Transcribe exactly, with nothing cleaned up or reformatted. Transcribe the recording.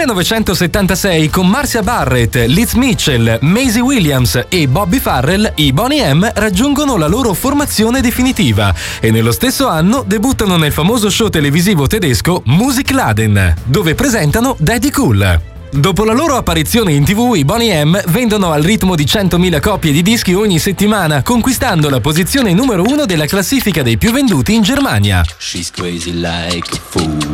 millenovecentosettantasei, con Marcia Barrett, Liz Mitchell, Maisie Williams e Bobby Farrell, i Boney M raggiungono la loro formazione definitiva e nello stesso anno debuttano nel famoso show televisivo tedesco Musikladen, dove presentano Daddy Cool. Dopo la loro apparizione in tivù, i Boney M vendono al ritmo di centomila copie di dischi ogni settimana, conquistando la posizione numero uno della classifica dei più venduti in Germania. She's crazy like a fool.